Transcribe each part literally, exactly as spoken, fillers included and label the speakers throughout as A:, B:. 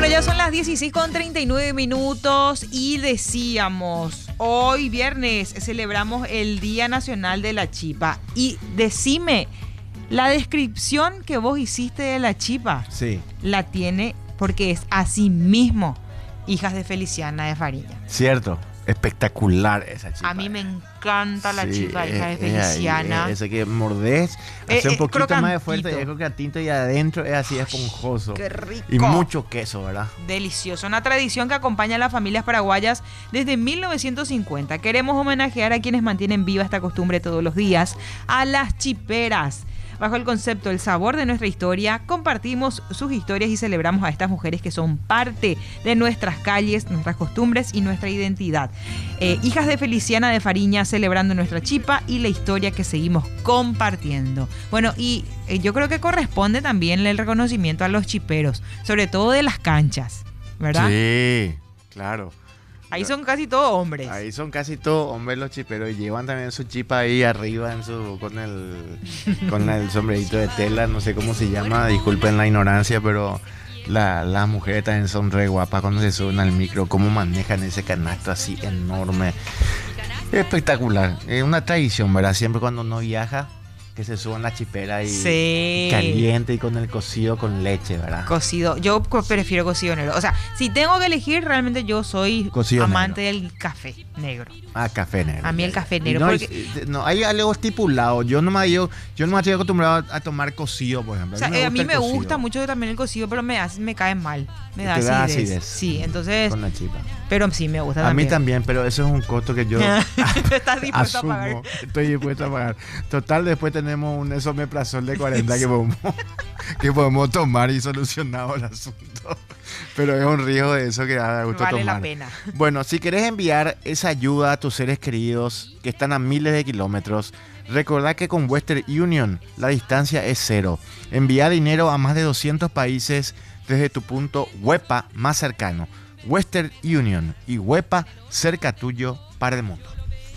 A: Ya son las dieciséis con treinta y nueve minutos y decíamos, hoy viernes celebramos el Día Nacional de la Chipa. Y decime, la descripción que vos hiciste de la chipa,
B: sí,
A: la tiene porque es así mismo, Hijas de Feliciana de Fariña.
B: Cierto, espectacular esa chipa.
A: A mí me encanta la
B: Sí,
A: chipa,
B: eh,
A: Hijas de
B: eh,
A: Feliciana.
B: eh, ese que mordés,
A: Eh,
B: hace un
A: eh,
B: poquito más de
A: crocantito.
B: fuerza, y es crocantito y adentro es así esponjoso.
A: ¡Qué rico!
B: Y mucho queso, ¿verdad?
A: Delicioso, una tradición que acompaña a las familias paraguayas desde mil novecientos cincuenta. Queremos homenajear a quienes mantienen viva esta costumbre todos los días, a las chiperas. Bajo el concepto El sabor de nuestra historia, compartimos sus historias y celebramos a estas mujeres que son parte de nuestras calles, nuestras costumbres y nuestra identidad. Eh, Hijas de Feliciana de Fariña celebrando nuestra chipa y la historia que seguimos compartiendo. Bueno, y eh, yo creo que corresponde también el reconocimiento a los chiperos, sobre todo de las canchas, ¿verdad?
B: Sí, claro.
A: Ahí son casi todos hombres.
B: Ahí son casi todos hombres los chiperos y llevan también su chipa ahí arriba en su con el con el sombrerito de tela, no sé cómo se llama, disculpen la ignorancia, pero la, las mujeres también son re guapas cuando se suben al micro, cómo manejan ese canasto así enorme. Espectacular, es una tradición, ¿verdad? Siempre cuando uno viaja, que se suban la chipera y
A: Sí.
B: caliente y con el cocido con leche, ¿verdad?
A: Cocido, yo co- prefiero cocido negro. O sea, si tengo que elegir, realmente yo soy
B: Cocido
A: amante del café negro.
B: Ah, café negro.
A: A mí el café
B: Y
A: negro,
B: No,
A: porque-
B: hay, no, hay algo estipulado. Yo no me, yo, yo no me estoy acostumbrado a tomar cocido, por ejemplo.
A: O sea, eh, a mí
B: el
A: me
B: cocido
A: gusta mucho también el cocido, pero me, hace- me cae mal. Me da
B: Te da
A: acidez.
B: acidez.
A: Sí, entonces,
B: Con la chipa.
A: pero sí me gusta
B: A mí
A: también.
B: también, pero eso es un costo que yo
A: Estás dispuesto
B: asumo.
A: a pagar.
B: Estoy dispuesto a pagar. Total, después tenemos un esomeprazol de cuarenta que podemos, que podemos tomar y solucionado el asunto. Pero es un riesgo de eso que da gusto
A: Vale
B: tomar.
A: la pena.
B: Bueno, si querés enviar esa ayuda a tus seres queridos que están a miles de kilómetros, recordá que con Western Union la distancia es cero. Envía dinero a más de doscientos países desde tu punto WEPA más cercano. Western Union y WEPA cerca tuyo para el mundo.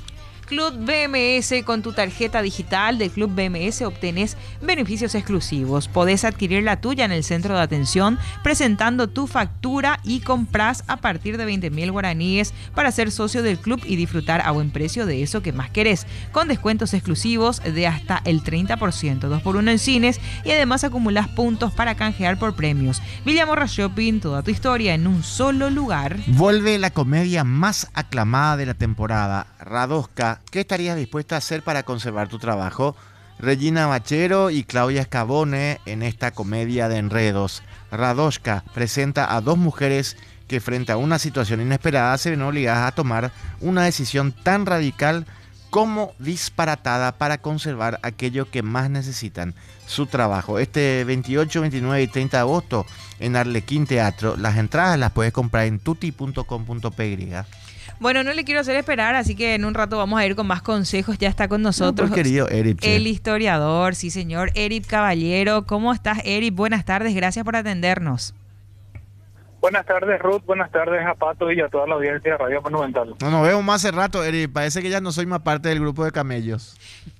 A: Club B M S, con tu tarjeta digital de Club B M S obtenés beneficios exclusivos. Podés adquirir la tuya en el centro de atención presentando tu factura y compras a partir de veinte mil guaraníes para ser socio del club y disfrutar a buen precio de eso que más querés, con descuentos exclusivos de hasta el treinta por ciento, dos por uno en cines, y además acumulás puntos para canjear por premios. Villamorra Shopping, toda tu historia en un solo lugar.
B: Vuelve la comedia más aclamada de la temporada, Radosca. ¿Qué estarías dispuesta a hacer para conservar tu trabajo? Regina Bachero y Claudia Scavone en esta comedia de enredos. Radosca presenta a dos mujeres que frente a una situación inesperada se ven obligadas a tomar una decisión tan radical como disparatada para conservar aquello que más necesitan, su trabajo. Este veintiocho, veintinueve y treinta de agosto en Arlequín Teatro. Las entradas las puedes comprar en tuti punto com punto pe.
A: Bueno, no le quiero hacer esperar, así que en un rato vamos a ir con más consejos. Ya está con nosotros
B: No, pues, querido Eric, che.
A: el historiador, sí señor, Eric Caballero. ¿Cómo estás, Eric? Buenas tardes, gracias por atendernos.
C: Buenas tardes, Ruth. Buenas tardes a Pato y a toda la audiencia de Radio Monumental.
B: No nos vemos más hace rato, Eric. Parece que ya no soy más parte del grupo de camellos.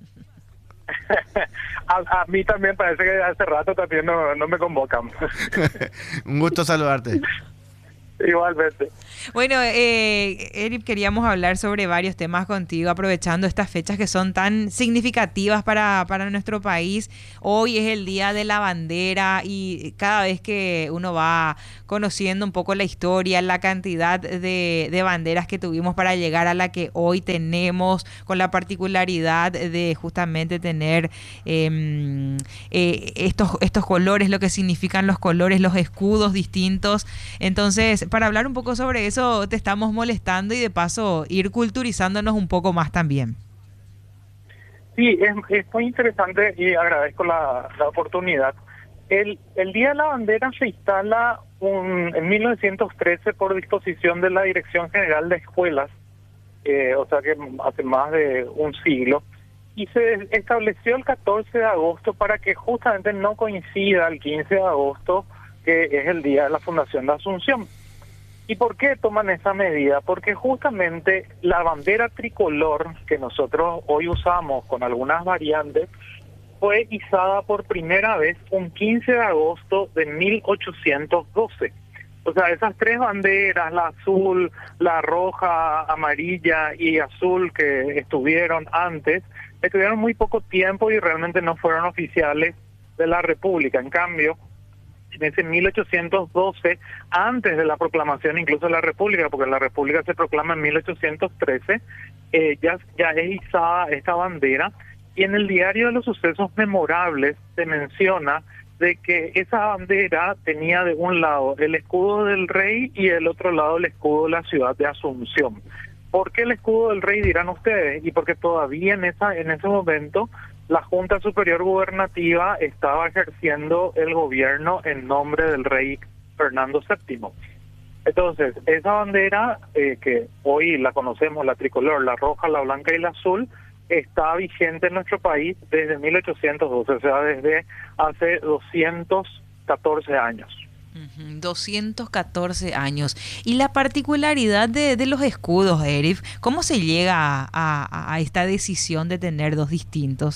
C: a, a mí también parece que hace rato también no, no me convocan.
B: Un gusto saludarte.
C: Igualmente.
A: Bueno, eh, Eric, queríamos hablar sobre varios temas contigo, aprovechando estas fechas que son tan significativas para, para nuestro país. Hoy es el Día de la Bandera y cada vez que uno va conociendo un poco la historia, la cantidad de, de banderas que tuvimos para llegar a la que hoy tenemos, con la particularidad de justamente tener eh, eh, estos, estos colores, lo que significan los colores, los escudos distintos. Entonces, para hablar un poco sobre eso, te estamos molestando y de paso ir culturizándonos un poco más también.
C: Sí, es, es muy interesante y agradezco la, la oportunidad. El, el Día de la Bandera se instala un, en mil novecientos trece por disposición de la Dirección General de Escuelas, eh, o sea que hace más de un siglo, y se estableció el catorce de agosto para que justamente no coincida el quince de agosto, que es el día de la Fundación de Asunción. ¿Y por qué toman esa medida? Porque justamente la bandera tricolor que nosotros hoy usamos con algunas variantes fue izada por primera vez un quince de agosto de mil ochocientos doce. O sea, esas tres banderas, la azul, la roja, amarilla y azul que estuvieron antes, estuvieron muy poco tiempo y realmente no fueron oficiales de la República. En cambio, en ese mil ochocientos doce, antes de la proclamación incluso de la República, porque la República se proclama en mil ochocientos trece, eh, ya, ya es izada esta bandera, y en el diario de los sucesos memorables se menciona de que esa bandera tenía de un lado el escudo del rey y del otro lado el escudo de la ciudad de Asunción. ¿Por qué el escudo del rey, dirán ustedes? Y porque todavía en esa en ese momento la Junta Superior Gubernativa estaba ejerciendo el gobierno en nombre del rey Fernando séptimo. Entonces, esa bandera, eh, que hoy la conocemos, la tricolor, la roja, la blanca y la azul, está vigente en nuestro país desde mil ochocientos doce, o sea, desde hace doscientos catorce años.
A: Uh-huh, doscientos catorce años. Y la particularidad de, de los escudos, Erif, ¿cómo se llega a, a, a esta decisión de tener dos distintos?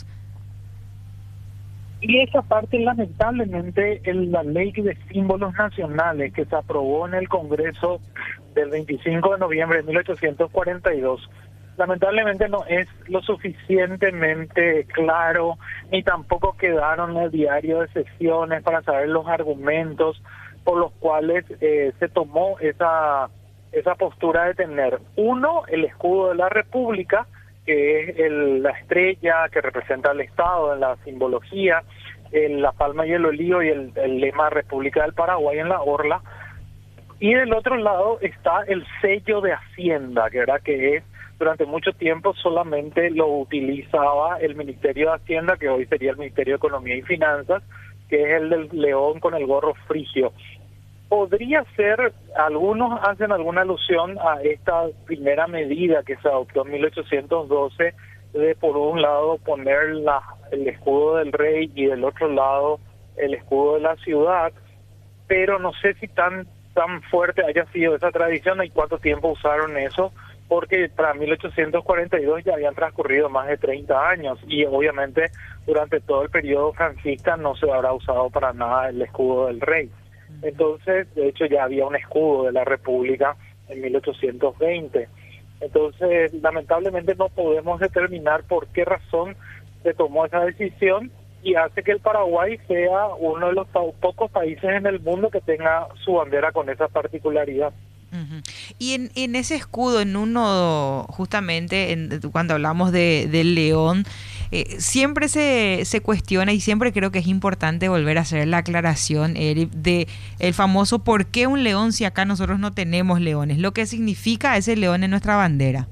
C: Y esa parte, lamentablemente, en la ley de símbolos nacionales que se aprobó en el Congreso del veinticinco de noviembre de mil ochocientos cuarenta y dos, lamentablemente no es lo suficientemente claro, ni tampoco quedaron en el diario de sesiones para saber los argumentos por los cuales eh, se tomó esa, esa postura de tener, uno, el escudo de la República, que es el, la estrella que representa al Estado en la simbología, el, la palma y el olivo y el, el lema República del Paraguay en la orla, y del otro lado está el sello de Hacienda, que era que es durante mucho tiempo solamente lo utilizaba el Ministerio de Hacienda, que hoy sería el Ministerio de Economía y Finanzas, que es el del león con el gorro frigio. Podría ser, algunos hacen alguna alusión a esta primera medida que se adoptó en mil ochocientos doce, de por un lado poner la, el escudo del rey y del otro lado el escudo de la ciudad, pero no sé si tan, tan fuerte haya sido esa tradición y cuánto tiempo usaron eso, porque para mil ochocientos cuarenta y dos ya habían transcurrido más de treinta años y obviamente durante todo el periodo franquista no se habrá usado para nada el escudo del rey. Entonces, de hecho, ya había un escudo de la República en mil ochocientos veinte. Entonces, lamentablemente no podemos determinar por qué razón se tomó esa decisión y hace que el Paraguay sea uno de los pocos países en el mundo que tenga su bandera con esa particularidad.
A: Uh-huh. Y en, en ese escudo, en uno, justamente, en, cuando hablamos de, del león, eh, siempre se, se cuestiona y siempre creo que es importante volver a hacer la aclaración, Eric, de el famoso ¿por qué un león si acá nosotros no tenemos leones? Lo que significa ese león en nuestra bandera.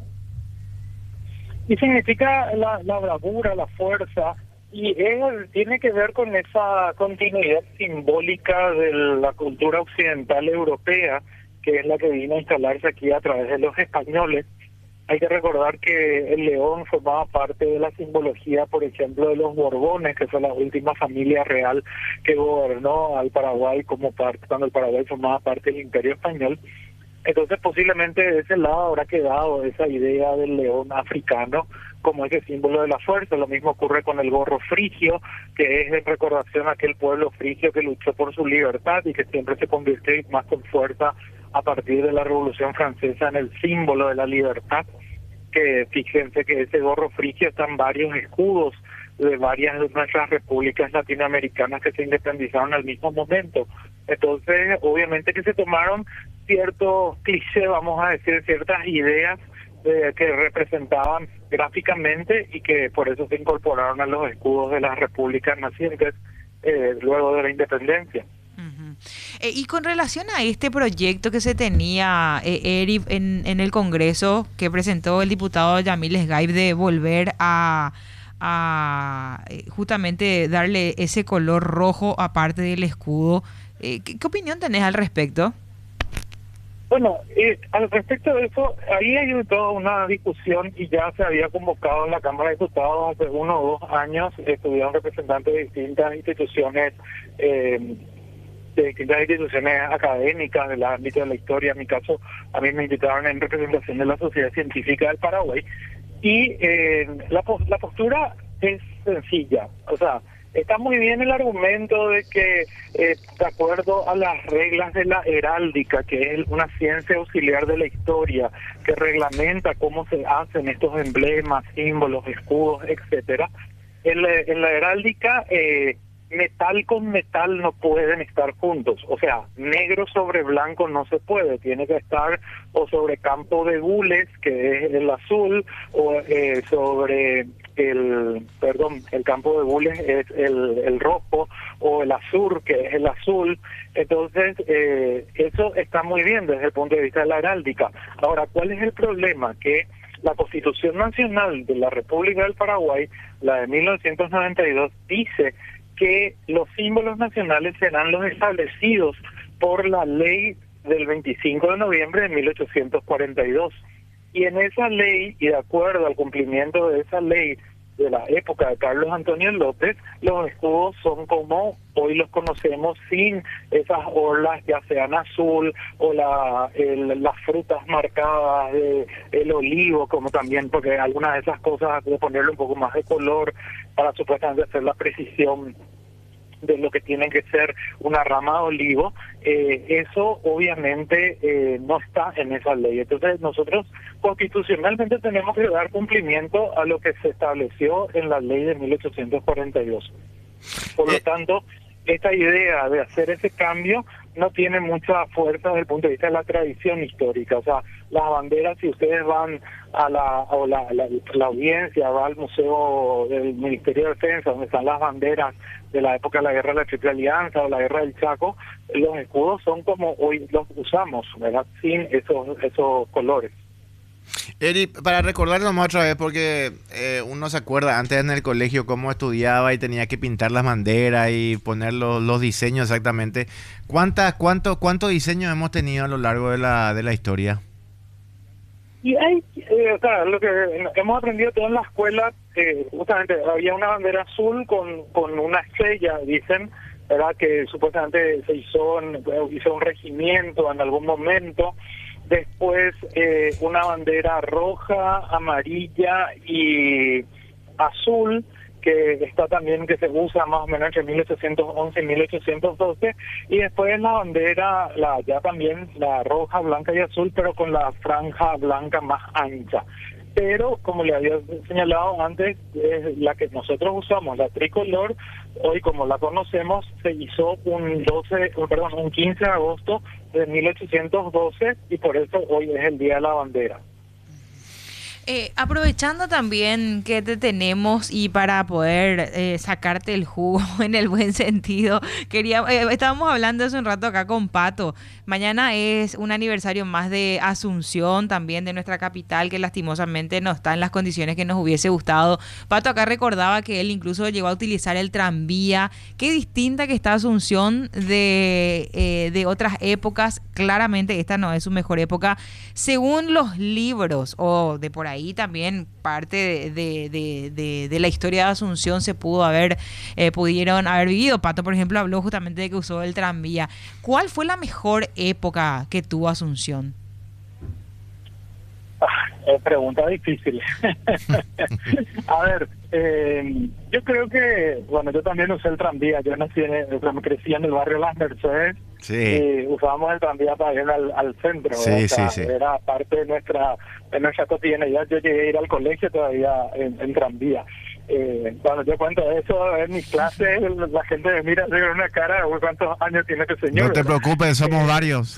C: Y significa la, la bravura, la fuerza, y es, tiene que ver con esa continuidad simbólica de la cultura occidental europea, que es la que vino a instalarse aquí a través de los españoles. Hay que recordar que el león formaba parte de la simbología, por ejemplo, de los Borbones, que fue la última familia real que gobernó al Paraguay como parte, cuando el Paraguay formaba parte del Imperio Español. Entonces, posiblemente de ese lado habrá quedado esa idea del león africano como ese símbolo de la fuerza. Lo mismo ocurre con el gorro frigio, que es en recordación a aquel pueblo frigio que luchó por su libertad y que siempre se convirtió más con fuerza a partir de la Revolución Francesa en el símbolo de la libertad, que fíjense que ese gorro frigio están varios escudos de varias de nuestras repúblicas latinoamericanas que se independizaron al mismo momento. Entonces, obviamente que se tomaron ciertos clichés, vamos a decir, ciertas ideas eh, que representaban gráficamente y que por eso se incorporaron a los escudos de las repúblicas nacientes eh, luego de la independencia.
A: Eh, y con relación a este proyecto que se tenía, eh, Eric, en, en el Congreso que presentó el diputado Yamil Sgaib de volver a, a eh, justamente darle ese color rojo aparte del escudo, eh, ¿qué, ¿qué opinión tenés al respecto?
C: Bueno, eh, al respecto de eso, ahí hay toda una discusión y ya se había convocado en la Cámara de Diputados hace uno o dos años, estuvieron representantes de distintas instituciones, eh, de distintas instituciones académicas del ámbito de la historia. En mi caso, a mí me invitaron en representación de la Sociedad Científica del Paraguay y eh, la, la postura es sencilla. O sea, está muy bien el argumento de que, eh, de acuerdo a las reglas de la heráldica, que es una ciencia auxiliar de la historia, que reglamenta cómo se hacen estos emblemas, símbolos, escudos, etcétera, en la, en la heráldica, eh, metal con metal no pueden estar juntos, o sea, negro sobre blanco no se puede, tiene que estar o sobre campo de gules, que es el azul, o eh, sobre el, perdón, el campo de gules es el, el rojo, o el azul, que es el azul. Entonces, eh, eso está muy bien desde el punto de vista de la heráldica. Ahora, ¿cuál es el problema? Que la Constitución Nacional de la República del Paraguay, la de mil novecientos noventa y dos, dice que los símbolos nacionales serán los establecidos por la ley del veinticinco de noviembre de mil ochocientos cuarenta y dos. Y en esa ley, y de acuerdo al cumplimiento de esa ley de la época de Carlos Antonio López, los escudos son como hoy los conocemos, sin esas orlas, ya sean azul o la, el, las frutas marcadas, de, el olivo, como también, porque algunas de esas cosas hay que ponerle un poco más de color para supuestamente hacer la precisión de lo que tiene que ser una rama de olivo. Eh, eso obviamente eh, no está en esa ley. Entonces nosotros constitucionalmente tenemos que dar cumplimiento a lo que se estableció en la ley de mil ochocientos cuarenta y dos. Por lo tanto, esta idea de hacer ese cambio no tiene mucha fuerza desde el punto de vista de la tradición histórica. O sea, las banderas, si ustedes van a la, o la, la, la audiencia, va al Museo del Ministerio de Defensa, donde están las banderas de la época de la Guerra de la Triple Alianza o la Guerra del Chaco, los escudos son como hoy los usamos, ¿verdad? Sin esos, esos colores.
B: Eri, para recordarnos otra vez, porque eh, uno se acuerda antes en el colegio cómo estudiaba y tenía que pintar las banderas y poner los, los diseños exactamente. ¿Cuántas, cuánto, ¿Cuántos diseños hemos tenido a lo largo de la, de la historia?
C: Y hay, eh, o sea, lo que hemos aprendido todo en la escuela, eh, justamente había una bandera azul con, con una estrella, dicen, ¿verdad? Que supuestamente se hizo, en, hizo un regimiento en algún momento. Después eh, una bandera roja, amarilla y azul, que está también, que se usa más o menos entre mil ochocientos once y mil ochocientos doce, y después la bandera, la ya también la roja, blanca y azul, pero con la franja blanca más ancha. Pero, como le había señalado antes, es la que nosotros usamos, la tricolor, hoy como la conocemos, se hizo un doce, perdón, un quince de agosto de mil ochocientos doce, y por eso hoy es el Día de la Bandera.
A: Eh, aprovechando también que te tenemos y para poder eh, sacarte el jugo en el buen sentido, quería, eh, estábamos hablando hace un rato acá con Pato. Mañana es un aniversario más de Asunción, también de nuestra capital, que lastimosamente no está en las condiciones que nos hubiese gustado. Pato acá recordaba que él incluso llegó a utilizar el tranvía. Qué distinta que está Asunción de, eh, de otras épocas. Claramente esta no es su mejor época. Según los libros o de por ahí, ahí también parte de, de, de, de, de la historia de Asunción se pudo haber, eh, pudieron haber vivido. Pato, por ejemplo, habló justamente de que usó el tranvía. ¿Cuál fue la mejor época que tuvo Asunción?
C: Ah, es pregunta difícil. A ver, eh, yo creo que, bueno, yo también usé el tranvía. Yo nací en, o sea, me crecí en el barrio Las Mercedes.
B: Sí.
C: Y usábamos el tranvía para ir al, al centro.
B: Sí,
C: o sea,
B: sí, sí.
C: Era parte de nuestra, de nuestra cotidianidad. Yo llegué a ir al colegio todavía en, en tranvía. Eh, cuando yo cuento eso en mis clases, la gente me mira con una cara, uy, ¿cuántos años tiene este señor?
B: No te preocupes, somos
C: eh,
B: varios.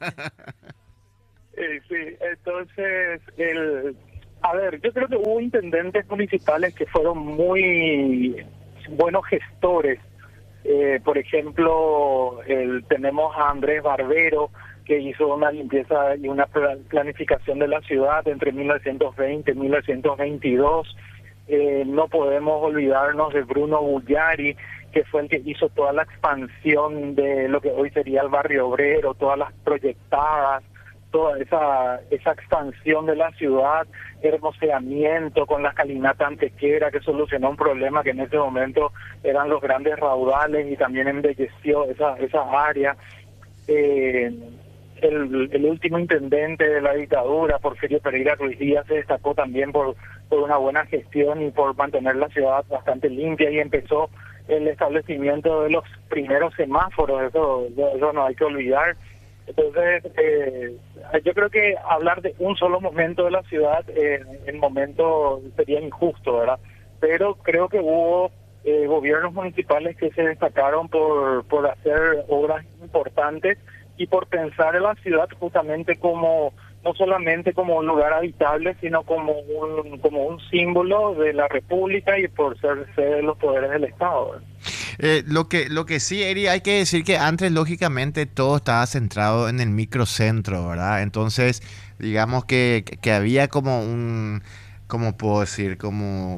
C: eh, sí, entonces, el, a ver, yo creo que hubo intendentes municipales que fueron muy buenos gestores. Eh, por ejemplo, el, tenemos a Andrés Barbero, que hizo una limpieza y una planificación de la ciudad entre mil novecientos veinte y mil novecientos veintidós. Eh, no podemos olvidarnos de Bruno Bullari, que fue el que hizo toda la expansión de lo que hoy sería el barrio obrero, todas las proyectadas, toda esa esa expansión de la ciudad, hermoseamiento con la calinata antequera, que solucionó un problema que en ese momento eran los grandes raudales y también embelleció esa esa área. Eh, el, el último intendente de la dictadura, Porfirio Pereira Ruiz Díaz, se destacó también por, por una buena gestión y por mantener la ciudad bastante limpia, y empezó el establecimiento de los primeros semáforos, eso, eso no hay que olvidar. Entonces, eh, yo creo que hablar de un solo momento de la ciudad eh, en momento sería injusto, ¿verdad? Pero creo que hubo eh, gobiernos municipales que se destacaron por, por hacer obras importantes y por pensar en la ciudad justamente como, no solamente como un lugar habitable, sino como un, como un símbolo de la República y por ser sede de los poderes del Estado, ¿verdad?
B: Eh, lo que, lo que sí, Eri, hay que decir que antes, lógicamente, todo estaba centrado en el microcentro, ¿verdad? Entonces, digamos que, que había como un, ¿cómo puedo decir? Como,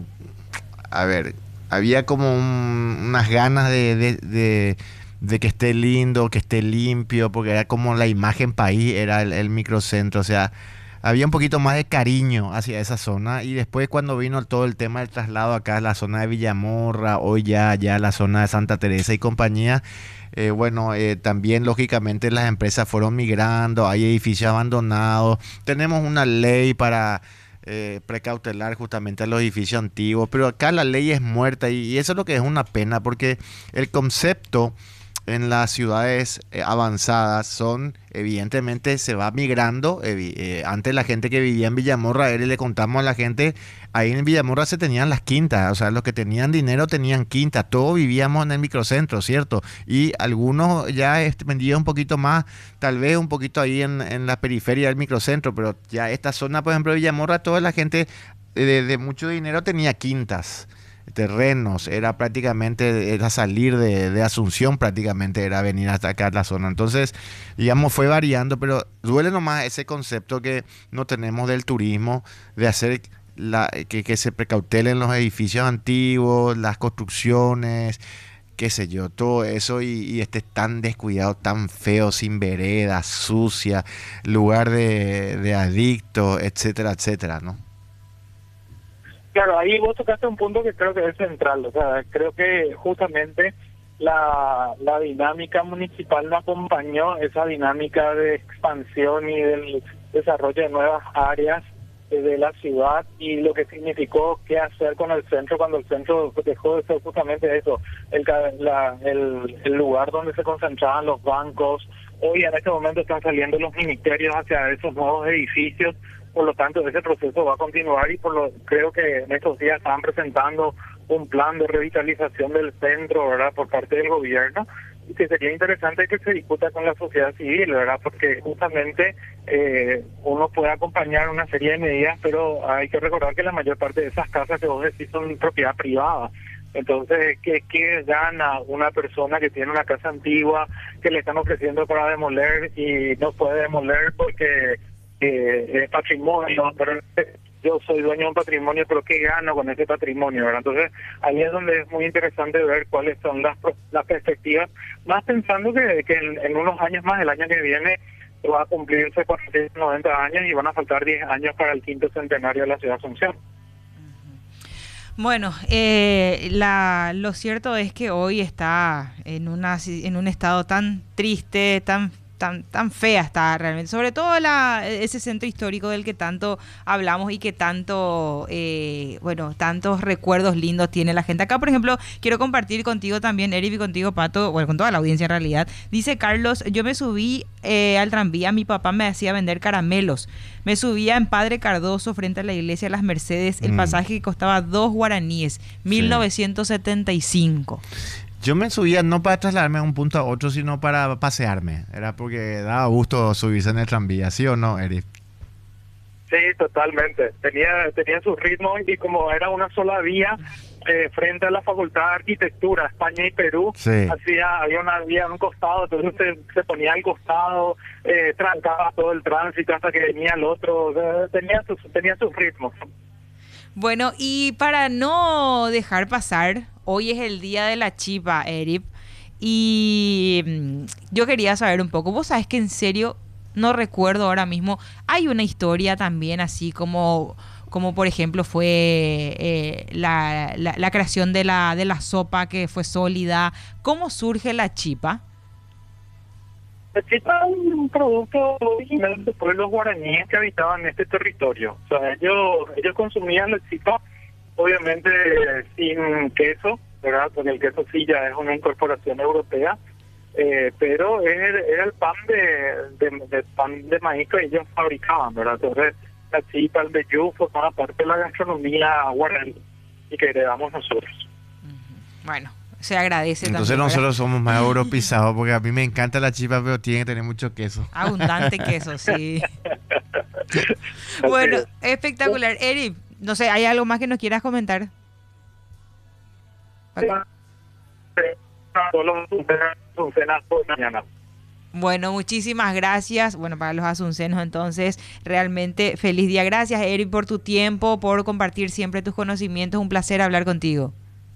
B: a ver, había como un- unas ganas de, de, de, de que esté lindo, que esté limpio, porque era como la imagen país, era el, el microcentro, o sea, había un poquito más de cariño hacia esa zona. Y después cuando vino todo el tema del traslado acá a la zona de Villamorra, hoy ya, ya la zona de Santa Teresa y compañía, eh, bueno, eh, también lógicamente las empresas fueron migrando, hay edificios abandonados, tenemos una ley para eh, precautelar justamente a los edificios antiguos, pero acá la ley es muerta y, y eso es lo que es una pena, porque el concepto en las ciudades eh, avanzadas son, evidentemente, se va migrando. evi- eh, antes la gente que vivía en Villamorra, él le contamos a la gente, ahí en Villamorra se tenían las quintas, o sea, los que tenían dinero tenían quintas, todos vivíamos en el microcentro, ¿cierto? Y algunos ya este, vendían un poquito más, tal vez un poquito ahí en, en la periferia del microcentro, pero ya esta zona, por ejemplo, de Villamorra, toda la gente eh, de, de mucho dinero tenía quintas, terrenos, era prácticamente, era salir de, de Asunción, prácticamente era venir hasta acá a la zona. Entonces, digamos, fue variando, pero duele nomás ese concepto que no tenemos del turismo, de hacer la, que, que se precautelen los edificios antiguos, las construcciones, qué sé yo, todo eso y, y esté tan descuidado, tan feo, sin veredas, sucia, lugar de, de adictos, etcétera, etcétera, ¿no?
C: Claro, ahí vos tocaste un punto que creo que es central, o sea, creo que justamente la, la dinámica municipal no acompañó esa dinámica de expansión y del desarrollo de nuevas áreas eh, de la ciudad y lo que significó qué hacer con el centro cuando el centro dejó de ser justamente eso, el, ca- la- el, el lugar donde se concentraban los bancos. Hoy en este momento están saliendo los ministerios hacia esos nuevos edificios. Por lo tanto, ese proceso va a continuar y por lo creo que en estos días están presentando un plan de revitalización del centro, ¿verdad?, por parte del gobierno, y que sería interesante que se discuta con la sociedad civil, ¿verdad?, porque justamente eh, uno puede acompañar una serie de medidas, pero hay que recordar que la mayor parte de esas casas que vos decís son propiedad privada. Entonces, ¿qué, qué gana una persona que tiene una casa antigua que le están ofreciendo para demoler y no puede demoler porque eh, es patrimonio, pero yo soy dueño de un patrimonio, pero ¿qué gano con ese patrimonio, verdad? Entonces, ahí es donde es muy interesante ver cuáles son las pro- las perspectivas, más pensando que, que en, en unos años más, el año que viene, va a cumplirse cuatrocientos noventa años y van a faltar diez años para el quinto centenario de la ciudad de Asunción.
A: Bueno, eh, la, lo cierto es que hoy está en una si- en un estado tan triste, tan tan tan fea está realmente, sobre todo la, ese centro histórico del que tanto hablamos y que tanto, eh, bueno, tantos recuerdos lindos tiene la gente. Acá, por ejemplo, quiero compartir contigo también, Eric, y contigo, Pato, bueno, con toda la audiencia en realidad. Dice Carlos, yo me subí eh, al tranvía, mi papá me hacía vender caramelos. Me subía en Padre Cardoso frente a la iglesia de las Mercedes, el
B: Mm,
A: pasaje que costaba dos guaraníes,
B: sí.
A: mil novecientos setenta y cinco.
B: Yo me subía no para trasladarme de un punto a otro, sino para pasearme. Era porque daba gusto subirse en el tranvía, ¿sí o no, Eric?
C: Sí, totalmente. Tenía tenía su ritmo y como era una sola vía eh, frente a la Facultad de Arquitectura, España y Perú,
B: Sí.
C: hacía había una vía a un costado, entonces se, se ponía al costado, eh, trancaba todo el tránsito hasta que venía el otro, eh, tenía sus tenía sus ritmos.
A: Bueno, y para no dejar pasar, hoy es el día de la chiva, Eric, y mm, yo quería saber un poco, vos sabés que en serio no recuerdo ahora mismo, hay una historia también así como, como por ejemplo fue eh, la, la, la creación de la, de la sopa que fue sólida, ¿cómo surge la chipa?
C: La chipa es un producto original de pueblos guaraníes que habitaban en este territorio. O sea, ellos, ellos consumían la chipa, obviamente sin queso, ¿verdad? Porque el queso sí ya es una incorporación europea, eh, pero era, era el pan de, de, de pan de maíz que ellos fabricaban, ¿verdad? Entonces, la chipa, el vellú, formaba parte de la gastronomía guaraní y que heredamos nosotros.
A: Bueno, se agradece.
B: Entonces
A: también,
B: nosotros
A: ¿verdad?
B: somos más europeizados, porque a mí me encanta la chipa, pero tiene que tener mucho queso.
A: Abundante queso, sí. Bueno, espectacular. Eric, no sé, ¿hay algo más que nos quieras comentar?
C: Mañana.
A: Bueno, muchísimas gracias. Bueno, para los asuncenos, entonces, realmente feliz día. Gracias, Eric, por tu tiempo, por compartir siempre tus conocimientos. Un placer hablar contigo.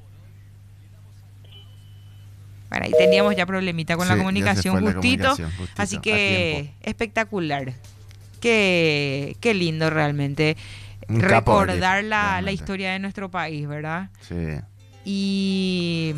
A: Bueno, ahí teníamos ya problemita con
B: Sí,
A: la
B: ya
A: comunicación,
B: se fue la
A: justito,
B: comunicación, justito,
A: así
B: a
A: que
B: tiempo.
A: espectacular. Qué, qué lindo realmente
B: Un capo,
A: recordar
B: Eric,
A: la, la
B: realmente.
A: historia de nuestro país, ¿verdad?
B: Sí.
A: Y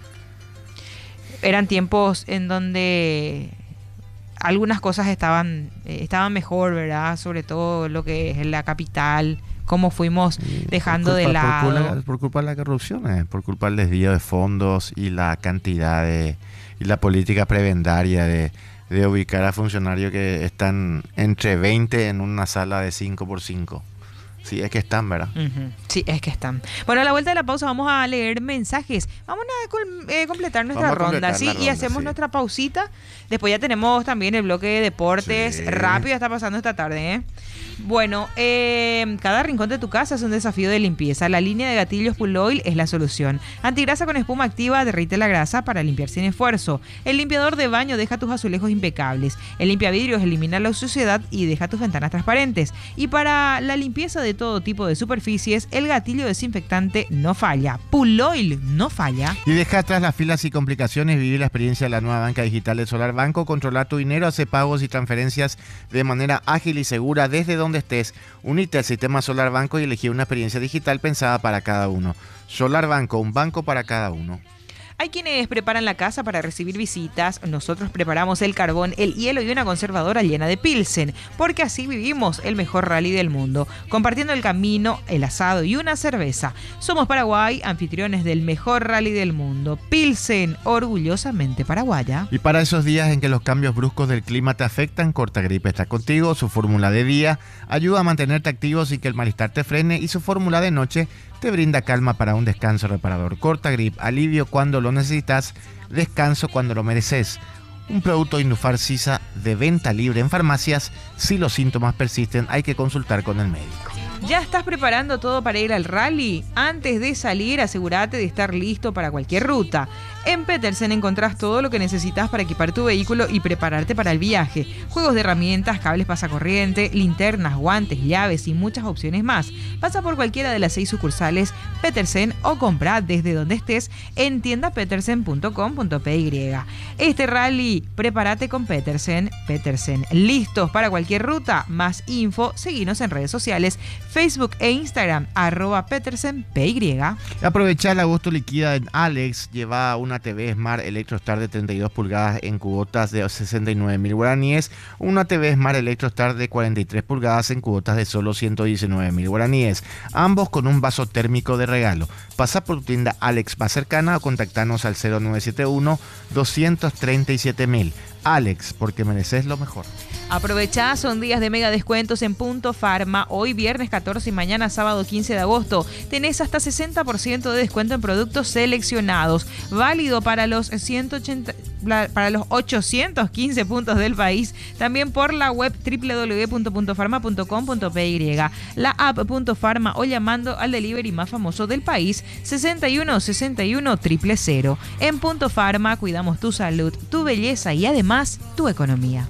A: eran tiempos en donde algunas cosas estaban, eh, estaban mejor, ¿verdad? Sobre todo lo que es la capital, cómo fuimos
B: Y
A: dejando
B: por
A: de
B: culpa-
A: lado.
B: Por culpa, por culpa de la corrupción, eh, por culpa del desvío de fondos y la cantidad de. Y la política prebendaria de, de ubicar a funcionarios que están entre veinte en una sala de cinco por cinco. Sí, es que están, ¿verdad?
A: Ujú. Sí, es que están. Bueno, a la vuelta de la pausa vamos a leer mensajes. Vamos a col- eh, completar nuestra
B: Vamos a
A: ronda,
B: completar
A: ¿sí?
B: la
A: Y
B: ronda,
A: hacemos
B: sí.
A: nuestra pausita. Después ya tenemos también el bloque de deportes.
B: Sí.
A: Rápido está pasando esta tarde, ¿eh? Bueno, eh, cada rincón de tu casa es un desafío de limpieza. La línea de gatillos Puloil es la solución. Antigrasa con espuma activa derrite la grasa para limpiar sin esfuerzo. El limpiador de baño deja tus azulejos impecables. El limpiavidrios elimina la suciedad y deja tus ventanas transparentes. Y para la limpieza de todo tipo de superficies, el gatillo desinfectante no falla. Puloil no falla.
B: Y deja atrás las filas y complicaciones, vive la experiencia de la nueva banca digital de Solar Banco, controlar tu dinero, hace pagos y transferencias de manera ágil y segura desde donde estés. Unite al sistema Solar Banco y elegí una experiencia digital pensada para cada uno. Solar Banco, un banco para cada uno.
A: Hay quienes preparan la casa para recibir visitas. Nosotros preparamos el carbón, el hielo y una conservadora llena de Pilsen, porque así vivimos el mejor rally del mundo, compartiendo el camino, el asado y una cerveza. Somos Paraguay, anfitriones del mejor rally del mundo. Pilsen, orgullosamente paraguaya.
B: Y para esos días en que los cambios bruscos del clima te afectan, Cortagripe está contigo. Su fórmula de día ayuda a mantenerte activo sin que el malestar te frene, y su fórmula de noche te brinda calma para un descanso reparador. Cortagrip, alivio cuando lo necesitas, descanso cuando lo mereces. Un producto Indufar Sisa de venta libre en farmacias. Si los síntomas persisten, hay que consultar con el médico.
A: ¿Ya estás preparando todo para ir al rally? Antes de salir, asegúrate de estar listo para cualquier ruta. En Petersen encontrás todo lo que necesitas para equipar tu vehículo y prepararte para el viaje. Juegos de herramientas, cables pasacorriente, linternas, guantes, llaves y muchas opciones más. Pasa por cualquiera de las seis sucursales Petersen o compra desde donde estés en tienda petersen punto com punto p y. Este rally, prepárate con Petersen. Petersen, listos para cualquier ruta. Más info, seguinos en redes sociales, Facebook e Instagram, arroba Petersen P Y.
B: Aprovecha el agosto liquida en Alex. Lleva una T V Smart ElectroStar de treinta y dos pulgadas en cuotas de sesenta y nueve mil guaraníes. Una T V Smart ElectroStar de cuarenta y tres pulgadas en cuotas de solo ciento diecinueve mil guaraníes. Ambos con un vaso térmico de regalo. Pasa por tu tienda Alex más cercana o contactanos al cero nueve siete uno, dos tres siete mil. Alex, porque mereces lo mejor.
A: Aprovechá, son días de mega descuentos en Punto Farma. Hoy viernes catorce y mañana sábado quince de agosto. Tenés hasta sesenta por ciento de descuento en productos seleccionados. Válido para los ciento ochenta, para los ochocientos quince puntos del país. También por la web doble u doble u doble u punto punto farma punto com punto p y. La app Punto Farma o llamando al delivery más famoso del país, sesenta y uno sesenta y uno cero cero cero. En Punto Farma cuidamos tu salud, tu belleza y además tu economía.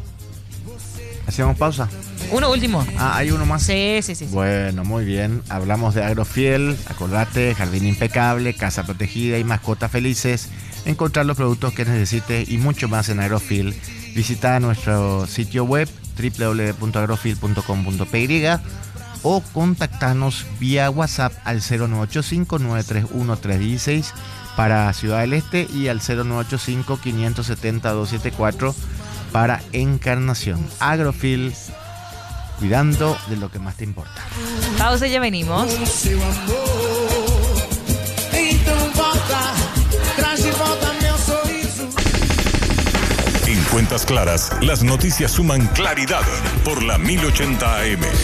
B: ¿Hacemos pausa?
A: Uno último.
B: Ah, hay uno más.
A: Sí, sí, sí. sí.
B: Bueno, muy bien. Hablamos de Agrofiel. Acordate, jardín impecable, casa protegida y mascotas felices. Encontrar los productos que necesites y mucho más en Agrofiel. Visita nuestro sitio web doble u doble u doble u punto agrofiel punto com punto p y o contactarnos vía WhatsApp al cero nueve ocho cinco, nueve tres uno, tres uno seis para Ciudad del Este y al cero nueve ocho cinco, cinco siete cero, dos siete cuatro para Encarnación. Agrofiel, cuidando de lo que más te importa.
A: Pausa y ya venimos.
D: Então volta. cuentas claras, las noticias suman claridad por la mil ochenta A M.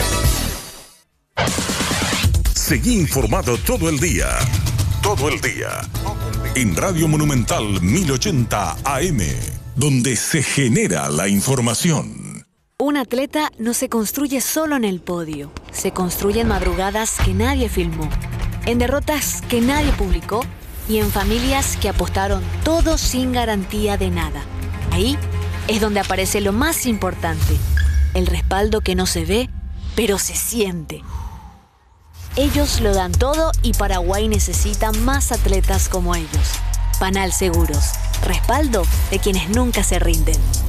D: Seguí informado todo el día. Todo el día. En Radio Monumental mil ochenta A M, donde se genera la información.
E: Un atleta no se construye solo en el podio. Se construye en madrugadas que nadie filmó, en derrotas que nadie publicó y en familias que apostaron todo sin garantía de nada. Ahí es donde aparece lo más importante, el respaldo que no se ve, pero se siente. Ellos lo dan todo y Paraguay necesita más atletas como ellos. Panal Seguros, respaldo de quienes nunca se rinden.